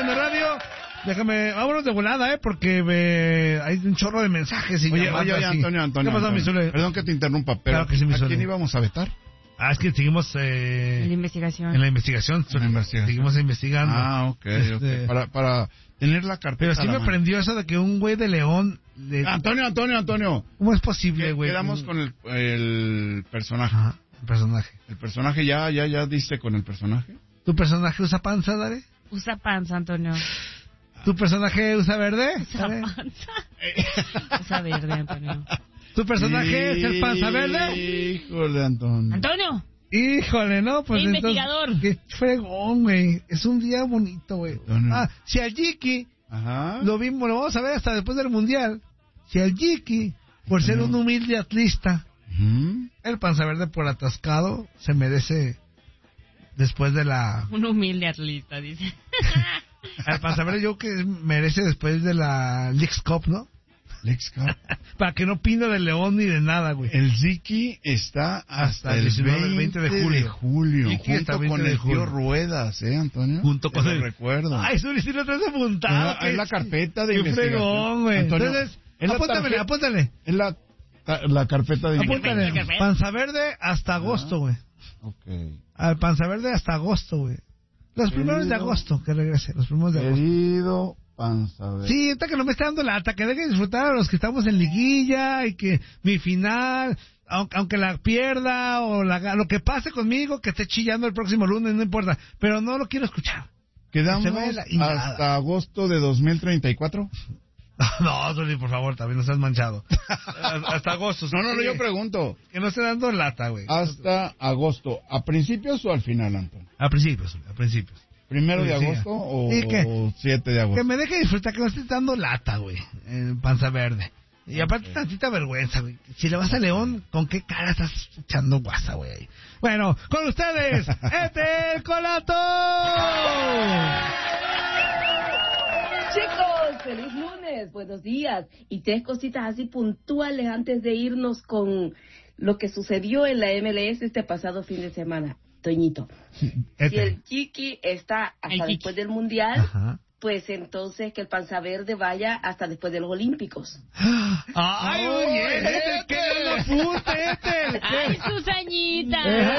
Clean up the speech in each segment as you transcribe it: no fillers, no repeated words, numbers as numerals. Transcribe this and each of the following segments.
de radio. Déjame, vámonos de volada, porque hay un chorro de mensajes. Y oye, Antonio. ¿Qué pasó, mi Zule? Perdón que te interrumpa, pero claro que sí, ¿a quién íbamos a vetar? Es que seguimos en la investigación. En la investigación. Seguimos investigando. Ok. Para tener la carpeta. Pero sí me prendió eso de que un güey de León... Antonio. ¿Cómo es posible, güey? Quedamos con el personaje. Ajá, el personaje. ¿El personaje ya diste con el personaje? ¿Tu personaje usa panza, Dare? Usa panza, Antonio. ¿Tu personaje usa verde? Usa panza. Usa verde, Antonio. ¿Tu personaje es el panza verde? Híjole, Antonio. ¡Antonio! Híjole, no, pues investigador. Entonces, qué fregón, güey. Es un día bonito, güey. Si al Jiki lo vamos a ver hasta después del Mundial. Si al Jiki, por ser un humilde atlista, el panza verde por atascado, se merece después de la... Un humilde atlista, dice. El panza verde yo que merece después de la Leagues Cup, ¿no? Lex Cup. Para que no opine de León ni de nada, güey. El Ziki está hasta el 20 de julio. Junto con el tío Ruedas, Antonio. Junto con el recuerdo. Ay, Zuli, si lo traes apuntado. Es la carpeta de investigación. Fregón, güey. Entonces, apúntale. Es la carpeta de investigación. Apúntale. Panza Verde hasta agosto, güey. Okay. Al Panza Verde hasta agosto, güey. Los primeros de agosto, que regrese. Los primeros de agosto. Querido Panza Verde. Sí, ahorita que no me está dando lata, que deje de disfrutar a los que estamos en liguilla y que mi final, aunque la pierda o lo que pase conmigo, que esté chillando el próximo lunes, no importa. Pero no lo quiero escuchar. ¿Quedamos hasta agosto de 2034? No, Zuli, por favor, también no seas manchado. Hasta agosto. No, yo pregunto. Que no esté dando lata, güey. Hasta agosto. ¿A principios o al final, Antonio? A principios, Zuli, a principios. ¿1 de agosto o 7 de agosto? Que me deje disfrutar, que no esté dando lata, güey. Panza Verde. Y aparte, tantita vergüenza, güey. Si le vas a León, ¿con qué cara estás echando guasa, güey? Bueno, con ustedes, el Colato. Chicos, feliz lunes, buenos días. Y 3 cositas así puntuales antes de irnos con lo que sucedió en la MLS este pasado fin de semana. Toñito, si el Chiqui está hasta después del Mundial, pues entonces que el Panza Verde vaya hasta después de los Olímpicos. ¡Ay, oye! ¡Qué gran apunte, ¡Ay, Susañita!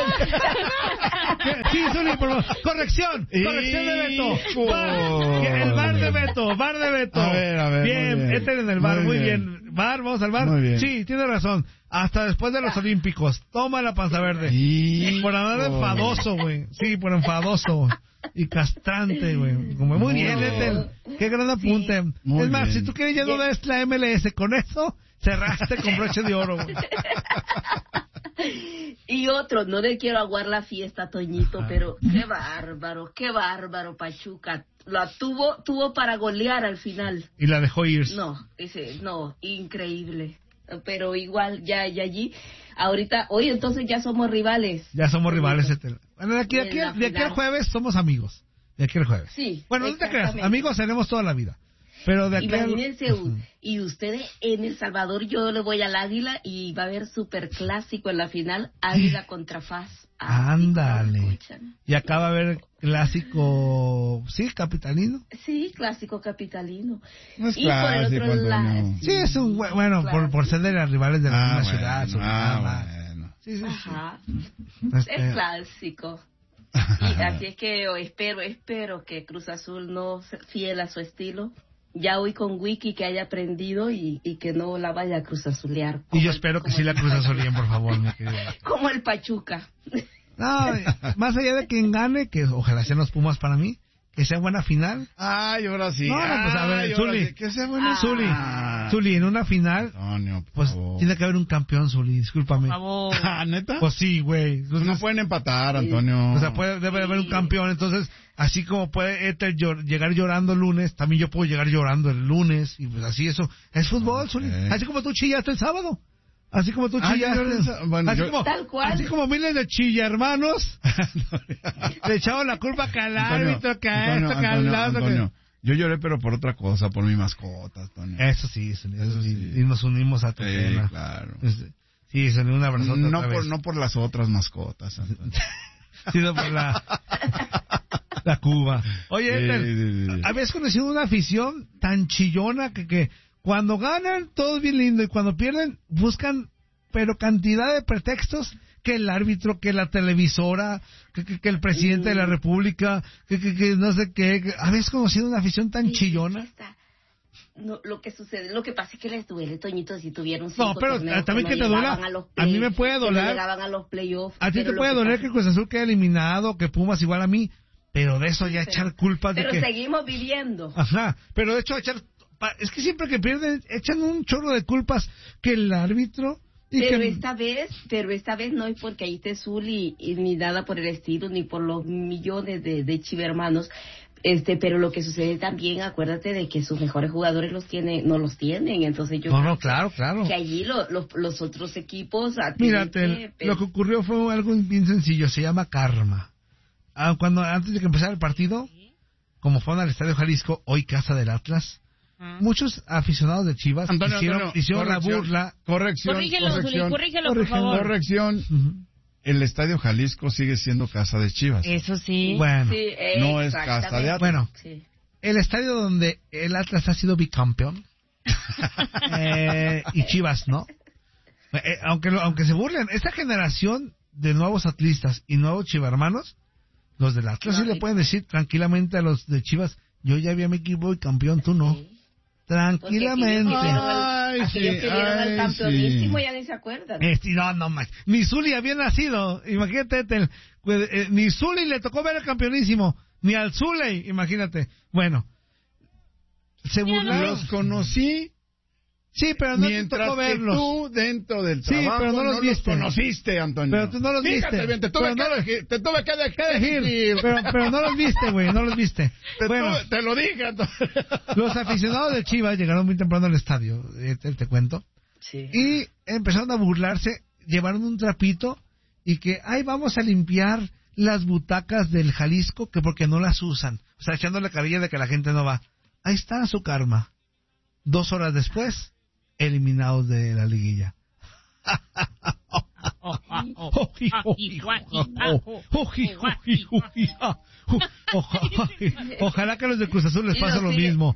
Sí, Zuli, por favor. Corrección de Beto. El bar de Beto. A ver. Bien, en el bar, muy bien. Bar, vamos al bar. Sí, tiene razón. Hasta después de los Olímpicos. Toma la Panza Verde. Por andar de enfadoso, güey. Sí, por enfadoso. Y castrante, güey. Como muy bien, Ethel. Qué gran apunte. Sí. Es más, si tú quieres ya no des la MLS, con eso cerraste con broche de oro, güey. Y otro, no le quiero aguar la fiesta a Toñito, pero qué bárbaro, Pachuca. La tuvo para golear al final. Y la dejó ir. No, increíble. Pero igual, ya allí, ahorita, hoy entonces ya somos rivales. Ya somos rivales, Ethel. Bueno, de aquí al jueves somos amigos. De aquí al jueves. Sí. Bueno, no te creas, amigos seremos toda la vida. Pero de aquí imagínense, y ustedes en El Salvador, yo le voy al Águila y va a haber super clásico en la final, Águila contra FAS. Ándale. Y acá va a haber clásico, ¿capitalino? Sí, clásico capitalino. No es y por el otro lado. Sí, es un bueno, por ser de las rivales de la misma ciudad. Bueno. Sí. Ajá. Es clásico. Y así es que espero que Cruz Azul no sea fiel a su estilo. Ya hoy con Wiki que haya aprendido y que no la vaya a Cruz Azulear. Y yo espero que sí la Cruz Azulien, por favor, mi querido. Como el Pachuca. No, más allá de quien gane, que ojalá sean los Pumas para mí, que sea buena final. Ay, ahora sí. No, pues a ver, Zuli. Que sea buena. Zuli, en una final, Antonio, pues tiene que haber un campeón, Zuli, discúlpame. Por favor. ¿Neta? Pues sí, güey. Entonces, no pueden empatar, Antonio. O sea, debe haber un campeón, entonces, así como puede Ethel llegar llorando el lunes, también yo puedo llegar llorando el lunes, y pues así eso. Es fútbol, Zuli. Así como tú chillaste el sábado. Así como tú chillaste. Bueno, tal cual. Así como miles de chilla hermanos le echaban la culpa que al árbitro, que a esto, que al lado. Yo lloré, pero por otra cosa, por mi mascota, Antonio. Eso sí. Y nos unimos a tu pena. Claro. Sí, se unió un abrazote no por las otras mascotas, Antonio. Sino por la Tacuba. Oye, ¿habías conocido una afición tan chillona que cuando ganan todo es bien lindo y cuando pierden buscan pero cantidad de pretextos? Que el árbitro, que la televisora, que el presidente de la república, que no sé qué. ¿Habías conocido una afición tan chillona? No, lo que sucede, lo que pasa es que les duele, Toñito, si tuvieron 5 No, pero también que te duela. A mí me puede doler. No llegaban a los playoffs. A ti te puede doler que Cruz Azul quede eliminado, que Pumas igual a mí, pero de eso ya echar culpas de que... Pero seguimos viviendo. Ajá, pero de hecho es que siempre que pierden echan un chorro de culpas que el árbitro... Pero esta vez no es porque ahí esté Zuli y ni nada por el estilo, ni por los millones de chivermanos. Pero lo que sucede también, acuérdate de que sus mejores jugadores no los tienen, entonces yo claro. Que allí los otros equipos... Mírate, lo que ocurrió fue algo bien sencillo, se llama karma. Antes de que empezara el partido, como fueron al Estadio Jalisco, hoy casa del Atlas, muchos aficionados de Chivas hicieron la burla. Corrígelo, por favor. Corrección. El Estadio Jalisco sigue siendo casa de Chivas. Eso sí. Bueno, sí, no es casa de Atlas. Bueno, sí. El estadio donde el Atlas ha sido bicampeón y Chivas, ¿no? Aunque se burlen, esta generación de nuevos atlistas y nuevos chivermanos, los del Atlas sí le pueden decir tranquilamente a los de Chivas, yo ya vi a mi equipo y campeón, tú no. Sí. Tranquilamente. Aquellos que vieron al campeonísimo ya ni se acuerdan. No más. Ni Zuli había nacido. Imagínate, ni Zuli le tocó ver el campeonísimo. Ni al Zuli, imagínate. Bueno. Se burlaron. Los conocí. Sí, pero no te tocó verlos. Tú dentro del trabajo pero no los viste. Conociste, Antonio. Pero tú no los viste. Bien, te tuve que decir. Pero no los viste, güey, no los viste. Te lo dije, Antonio. Los aficionados de Chivas llegaron muy temprano al estadio, te cuento. Sí. Y empezaron a burlarse, llevaron un trapito y que, vamos a limpiar las butacas del Jalisco, que porque no las usan. O sea, echando la carilla de que la gente no va. Ahí está su karma. 2 horas después, eliminados de la liguilla. Ojalá que a los de Cruz Azul les pase lo mismo.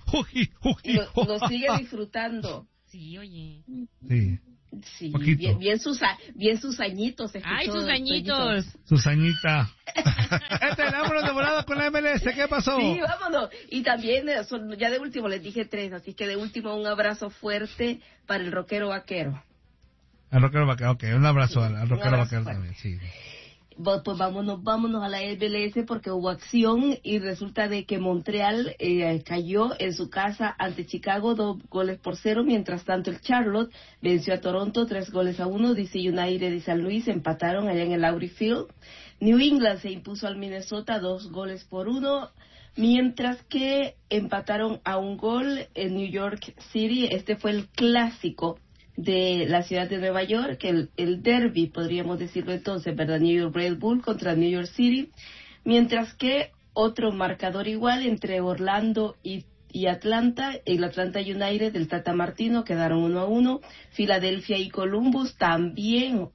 Lo sigue disfrutando. Sí, oye. Sí. Sí, bien sus añitos. Ay, sus añitos. Susañita. Vámonos de volada con la MLS. ¿Qué pasó? Sí, vámonos. Y también, ya de último les dije 3, así que de último un abrazo fuerte para el rockero vaquero. Al rockero vaquero, ok. Un abrazo al rockero vaquero también, sí. Pues vámonos a la MLS porque hubo acción y resulta de que Montreal cayó en su casa ante Chicago 2-0, mientras tanto el Charlotte venció a Toronto 3-1, DC United y San Luis empataron allá en el Audi Field. New England se impuso al Minnesota 2-1, mientras que empataron a 1 gol en New York City. Este fue el clásico de la ciudad de Nueva York, el derby, podríamos decirlo entonces, ¿verdad? New York Red Bull contra New York City, mientras que otro marcador igual entre Orlando y Atlanta, el Atlanta United del Tata Martino quedaron 1-1, Filadelfia y Columbus también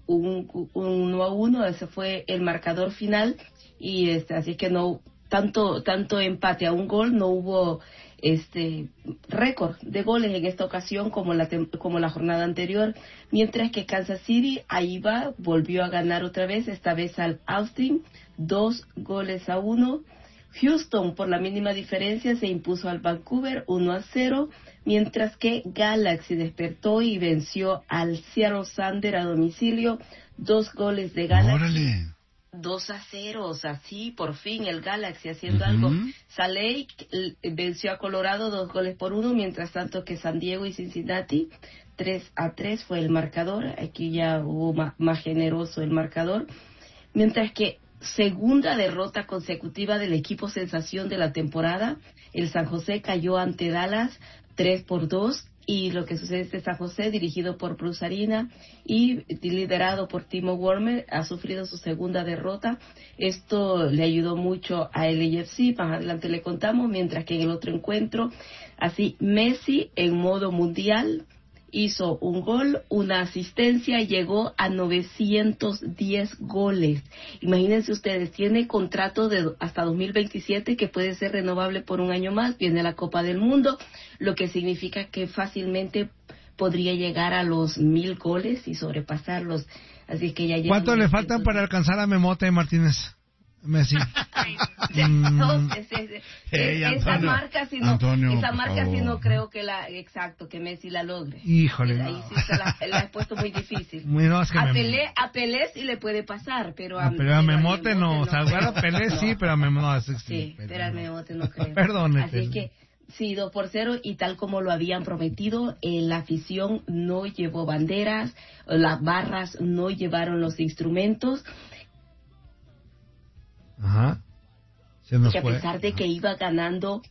1-1, ese fue el marcador final, y así que no tanto empate a 1 gol, no hubo récord de goles en esta ocasión como la jornada anterior, mientras que Kansas City volvió a ganar otra vez, esta vez al Austin 2-1. Houston por la mínima diferencia se impuso al Vancouver 1-0, mientras que Galaxy despertó y venció al Seattle Sounders a domicilio, 2 goles de Galaxy. ¡Órale! 2-0, o sea, sí, por fin el Galaxy haciendo algo. Salt Lake venció a Colorado 2-1, mientras tanto que San Diego y Cincinnati 3-3 fue el marcador. Aquí ya hubo más generoso el marcador. Mientras que segunda derrota consecutiva del equipo sensación de la temporada, el San José cayó ante Dallas 3-2. Y lo que sucede es que San José, dirigido por Bruce Arena y liderado por Timo Werner, ha sufrido su segunda derrota. Esto le ayudó mucho a LAFC, más adelante le contamos, mientras que en el otro encuentro, así Messi en modo mundial hizo un gol, una asistencia, llegó a 910 goles. Imagínense ustedes, tiene contrato de hasta 2027 que puede ser renovable por un año más, viene la Copa del Mundo, lo que significa que fácilmente podría llegar a los 1000 goles y sobrepasarlos. Así que ya ¿cuánto le faltan para alcanzar a Memote Martínez? Messi. Esa marca si no creo que que Messi la logre. Híjole. Ahí sí se la he puesto muy difícil. No, es que a Pelé sí le puede pasar, pero a Memote no. O sea, a Pelé sí, pero a Memote no. Sí, pero a Memote no creo. Perdónete. Así que sí, 2-0, y tal como lo habían prometido, la afición no llevó banderas, las barras no llevaron los instrumentos. Ajá. Se nos que a pesar de que iba ganando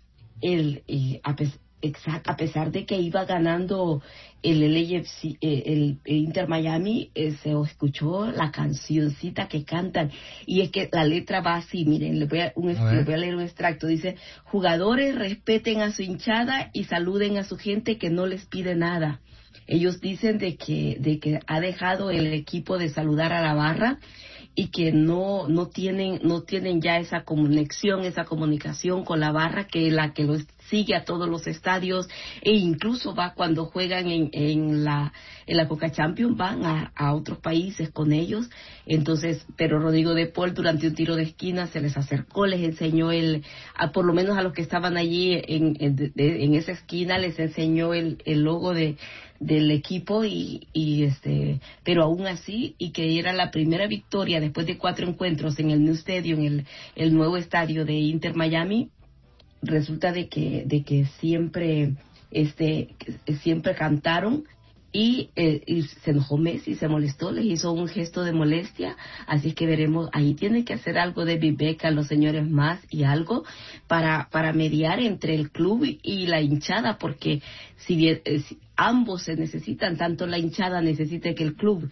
a pesar de que iba ganando el LAFC, el Inter Miami, se escuchó la cancioncita que cantan, y es que la letra va así, miren, les voy a leer un extracto. Dice: jugadores, respeten a su hinchada y saluden a su gente que no les pide nada. Ellos dicen de que ha dejado el equipo de saludar a la barra y que no tienen ya esa conexión, esa comunicación con la barra, que la que los sigue a todos los estadios, e incluso va cuando juegan en la Coca Champions, van a otros países con ellos. Entonces, pero Rodrigo de Paul, durante un tiro de esquina, se les acercó, les enseñó por lo menos a los que estaban allí en esa esquina, les enseñó el logo del equipo, pero aún así, y que era la primera victoria después de 4 encuentros en el New Stadium, el nuevo estadio de Inter Miami. Resulta de que siempre cantaron, y se enojó Messi, se molestó, les hizo un gesto de molestia. Así que veremos, ahí tiene que hacer algo de Viveca, los señores más, y algo para mediar entre el club y la hinchada, porque si bien ambos se necesitan, tanto la hinchada necesita que el club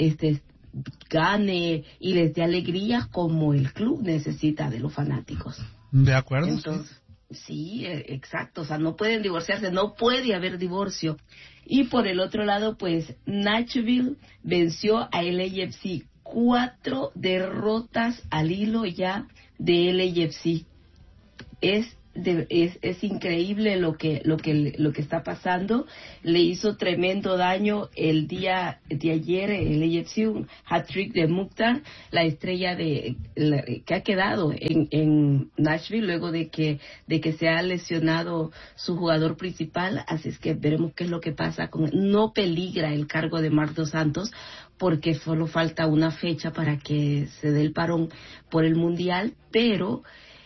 gane y les dé alegría, como el club necesita de los fanáticos. ¿De acuerdo? Entonces, sí, exacto, o sea, no pueden divorciarse, no puede haber divorcio. Y por el otro lado, pues, Nashville venció a LAFC, 4 derrotas al hilo ya de LAFC. Es increíble lo que está pasando. Le hizo tremendo daño el día de ayer el AFC, un hat-trick de Mukhtar, la estrella que ha quedado en Nashville luego de que se ha lesionado su jugador principal. Así es que veremos qué es lo que pasa con él. No peligra el cargo de Marc Dos Santos, porque solo falta una fecha para que se dé el parón por el Mundial, pero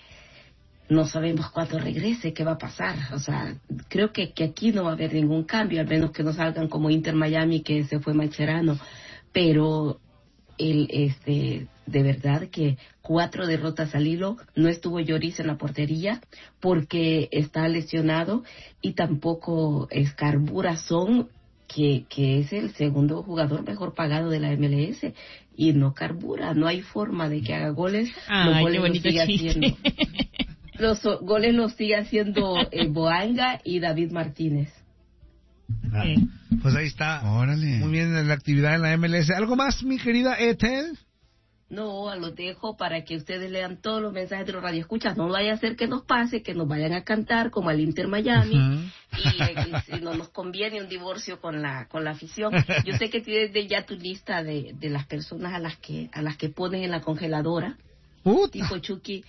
no sabemos cuándo regrese, qué va a pasar. O sea, creo que aquí no va a haber ningún cambio, al menos que no salgan como Inter Miami, que se fue Mascherano. Pero de verdad que 4 derrotas al hilo. No estuvo Lloris en la portería porque está lesionado, y tampoco Scarbura Son, que es el segundo jugador mejor pagado de la MLS, y no carbura, no hay forma de que haga goles. Los goles los sigue haciendo. Los goles los sigue haciendo Boanga y David Martínez. Pues ahí está. Órale. Muy bien la actividad en la MLS. ¿Algo más, mi querida Ethel? No, los dejo para que ustedes lean todos los mensajes de los radioescuchas. No vaya a ser que nos pase, que nos vayan a cantar como al Inter Miami, y no nos conviene un divorcio con la afición. Yo sé que tienes ya tu lista de las personas a las que ponen en la congeladora. Tipo Chucky.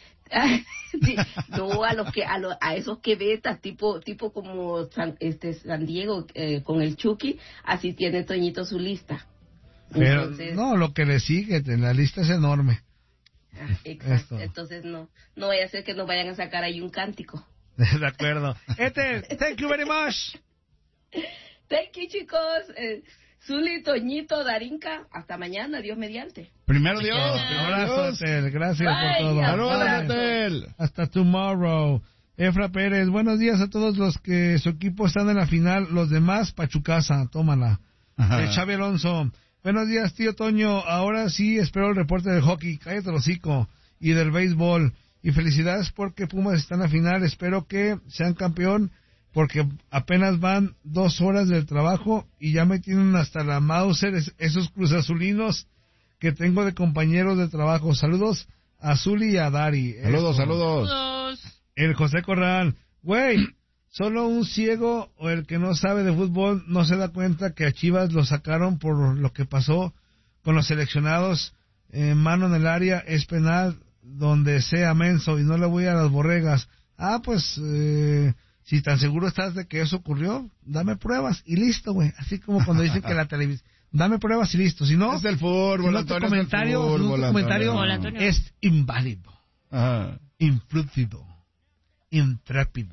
No, a esos que vetas, tipo como San Diego con el Chucky. Así tiene Toñito su lista. Pero entonces, no, lo que le sigue, la lista es enorme. Exacto. Entonces no vaya a ser que nos vayan a sacar ahí un cántico. De acuerdo. Thank you very much. Thank you, chicos. Zuli, Toñito, Darinka, hasta mañana, Dios mediante. Primero Dios. Un abrazo, Ethel. Gracias por todo. Saludos, Ethel. Hasta tomorrow. Efra Pérez, buenos días a todos los que su equipo están en la final. Los demás, Pachucasa, tómala. Xavi Alonso, buenos días, tío Toño. Ahora sí espero el reporte del hockey. Cállate el hocico. Y del béisbol. Y felicidades porque Pumas está en la final. Espero que sean campeón porque apenas van 2 horas del trabajo y ya me tienen hasta la Mauser esos cruzazulinos que tengo de compañeros de trabajo. Saludos a Zuli y a Dari. Saludos. El José Corral. Güey, solo un ciego o el que no sabe de fútbol no se da cuenta que a Chivas lo sacaron por lo que pasó con los seleccionados. Mano en el área es penal donde sea menso y no le voy a las borregas. Pues si tan seguro estás de que eso ocurrió, dame pruebas y listo, güey. Así como cuando dicen que la televisión, dame pruebas y listo. Si no, es el fútbol, tu comentario es inválido, infrúctido, intrépido,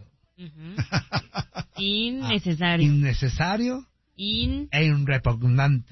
innecesario e irrepugnante.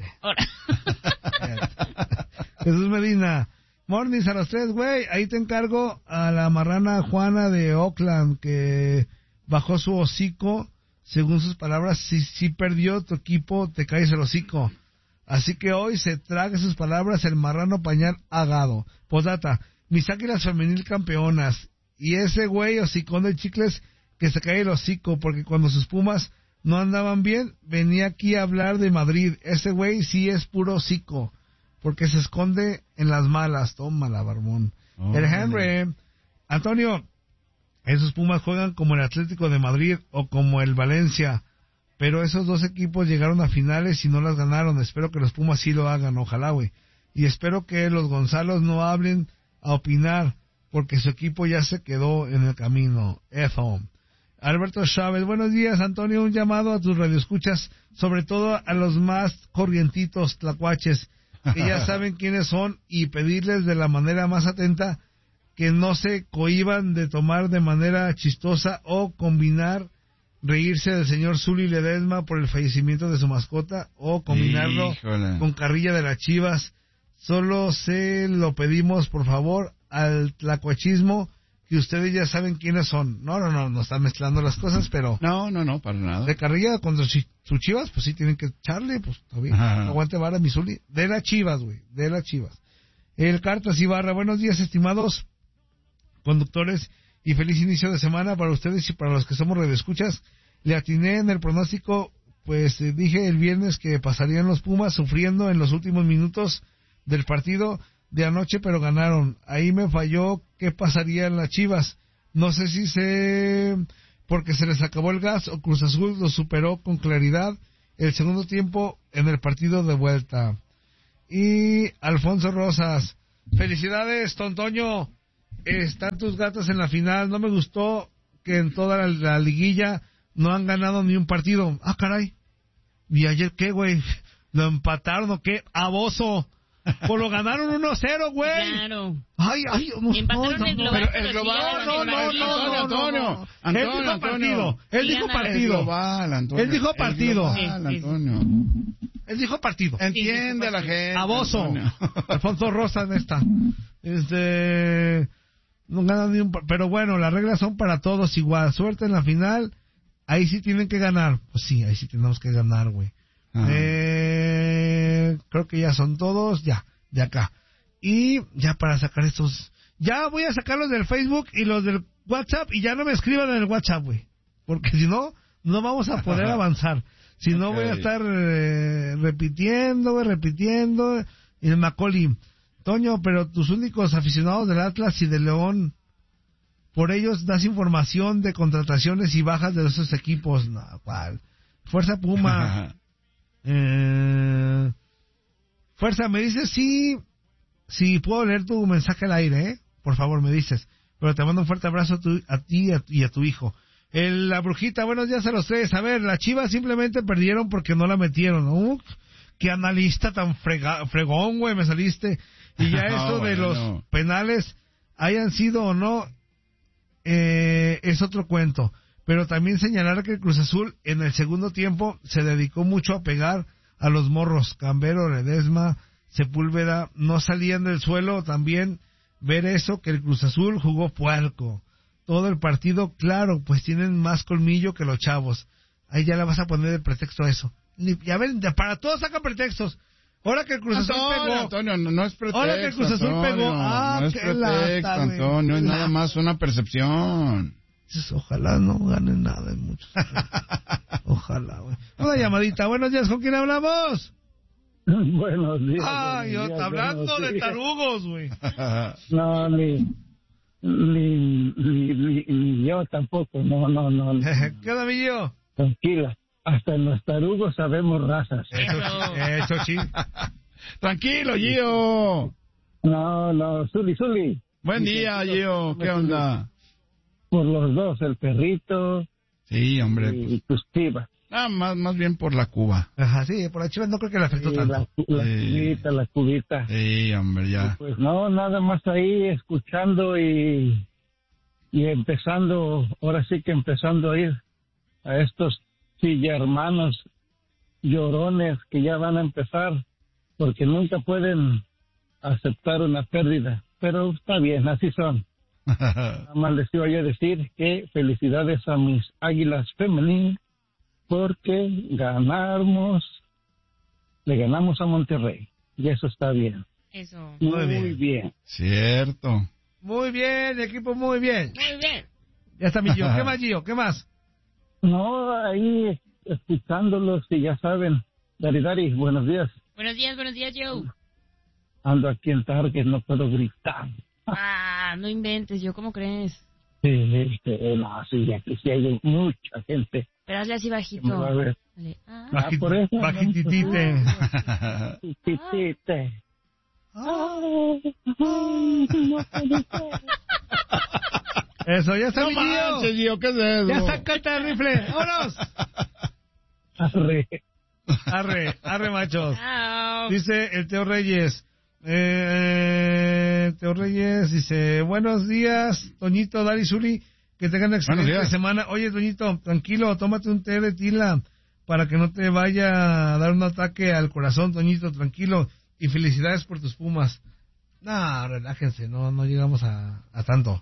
Jesús Medina, mornings a los 3, güey, ahí te encargo a la marrana Juana de Oakland que bajó su hocico, según sus palabras, si perdió tu equipo, te caes el hocico. Así que hoy se trague sus palabras el marrano pañal agado. Postdata, mis Águilas femenil campeonas, y ese güey hocicón de Chicles que se cae el hocico, porque cuando sus Pumas no andaban bien, venía aquí a hablar de Madrid. Ese güey sí es puro hocico, porque se esconde en las malas. Tómala, barbón. El Henry. Antonio, esos Pumas juegan como el Atlético de Madrid o como el Valencia, pero esos 2 equipos llegaron a finales y no las ganaron. Espero que los Pumas sí lo hagan, ojalá, güey. Y espero que los Gonzalos no hablen a opinar, porque su equipo ya se quedó en el camino. Eso. Alberto Chávez, buenos días, Antonio. Un llamado a tus radioescuchas, sobre todo a los más corrientitos tlacuaches, que ya saben quiénes son, y pedirles de la manera más atenta que no se cohíban de tomar de manera chistosa o combinar reírse del señor Zuli Ledesma por el fallecimiento de su mascota o combinarlo con carrilla de las Chivas. Solo se lo pedimos, por favor, al tlacuachismo, que ustedes ya saben quiénes son. No están mezclando las cosas, pero... No, para nada. De carrilla contra sus Chivas, pues sí tienen que echarle, pues todavía. Aguante vara mi Zuli. De las Chivas, güey, de las Chivas. El Cartas Ibarra, buenos días, estimados conductores, y feliz inicio de semana para ustedes y para los que somos radioescuchas. Le atiné en el pronóstico, pues dije el viernes que pasarían los Pumas sufriendo en los últimos minutos del partido de anoche, pero ganaron. Ahí me falló qué pasaría en las Chivas. No sé si porque se les acabó el gas o Cruz Azul lo superó con claridad el segundo tiempo en el partido de vuelta. Y Alfonso Rosas, felicidades, Tontoño. Están tus gatos en la final. No me gustó que en toda la liguilla no han ganado ni un partido. Caray. ¿Y ayer qué, güey? ¿Lo empataron o qué? ¡Aboso! Pues lo ganaron 1-0, güey. Claro. Ay, empataron el global. Pero el global, no. Él dijo partido. Él dijo partido. Él dijo partido. Entiende a la gente. Aboso. Alfonso Rosa en esta. No ganan ni un... Pero bueno, las reglas son para todos igual. Suerte en la final. Ahí sí tienen que ganar. Pues sí, ahí sí tenemos que ganar, güey. Creo que ya son todos. Ya, de acá. Y ya para sacar estos... Ya voy a sacarlos del Facebook y los del WhatsApp. Y ya no me escriban en el WhatsApp, güey. Porque si no, no vamos a poder avanzar. Si no, voy a estar repitiendo. Y el Macaulay... Toño, pero tus únicos aficionados del Atlas y del León, por ellos das información de contrataciones y bajas de esos equipos. No, ¿cuál? Fuerza Puma. Fuerza, me dices si puedo leer tu mensaje al aire, por favor, me dices. Pero te mando un fuerte abrazo a ti y a tu hijo. La Brujita, buenos días a los 3. A ver, las Chivas simplemente perdieron porque no la metieron. Qué analista tan fregón, güey, me saliste. Y ya esto de los penales, hayan sido o no, es otro cuento. Pero también señalar que el Cruz Azul en el segundo tiempo se dedicó mucho a pegar a los morros. Cambero, Ledesma, Sepúlveda, no salían del suelo. También ver eso, que el Cruz Azul jugó puerco. Todo el partido, claro, pues tienen más colmillo que los chavos. Ahí ya le vas a poner de pretexto a eso. Ya ven, para todos sacan pretextos. Ahora que el Cruz Azul pegó. Antonio, no es pretexto. Ahora que el Cruz Azul pegó. No es pretexto, Antonio, es nada más una percepción. Ojalá no ganen nada en muchos. Ojalá, güey. Una llamadita. Buenos días, ¿con quién hablamos? Buenos días. Ay, yo está hablando de tarugos, güey. No, ni yo tampoco. No. ¿Qué onda, mi yo? Tranquila. Hasta en los tarugos sabemos razas. Eso sí. Tranquilo, Gio. No, Zuli. Buen día, Gio. ¿Qué onda? Por los dos, el perrito. Sí, hombre. Y tus chivas. Más bien por la Cuba. Ajá, sí, por la chivas no creo que la afectó tanto. La cubita. Sí, hombre, ya. Y pues no, nada más ahí escuchando y empezando, ahora sí que empezando a ir a estos hermanos llorones que ya van a empezar, porque nunca pueden aceptar una pérdida. Pero está bien, así son. Nada más les iba yo a decir que felicidades a mis Águilas Femenil, porque le ganamos a Monterrey, y eso está bien. Eso. Muy bien. Cierto. Muy bien, equipo, muy bien. Muy bien. Ya está mi Gio. ¿Qué más, Gio? ¿Qué más? No, ahí escuchándolos, y ya saben. Dari, buenos días. Buenos días, Joe. Ando aquí en Target, no puedo gritar. No inventes, yo, ¿cómo crees? Sí, aquí sí hay mucha gente. Pero hazle así bajito. Vale. Por eso. Bajititite. Bajititite. Eso, ya está mi Gio. ¿Qué es eso? Ya saca el rifle. ¡Vámonos! Arre, machos. Dice el Teo Reyes. Teo Reyes dice, buenos días, Toñito, Dari, Zuli, que tengan una excelente semana. Oye, Toñito, tranquilo, tómate un té de tila para que no te vaya a dar un ataque al corazón, Toñito, tranquilo, y felicidades por tus Pumas. No, relájense, no llegamos a tanto.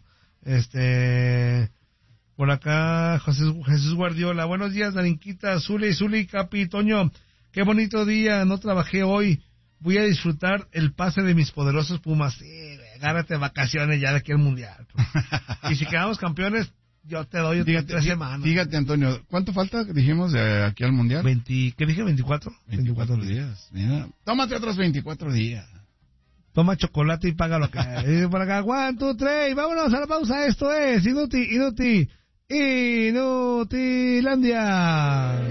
Por acá, Jesús Guardiola, buenos días, Darinquita, Zuli, Capi, Toño, qué bonito día, no trabajé hoy. Voy a disfrutar el pase de mis poderosos Pumas. Sí, agárrate vacaciones ya de aquí al Mundial. Y si quedamos campeones, yo te doy 3 semanas. Fíjate, Antonio, ¿cuánto falta, dijimos, de aquí al Mundial? ¿Qué dije? ¿24? 24 días. Mira, tómate otros 24 días. Toma chocolate y págalo acá. Por acá, 1, 2, 3, vámonos a la pausa. Esto es Inutilandia.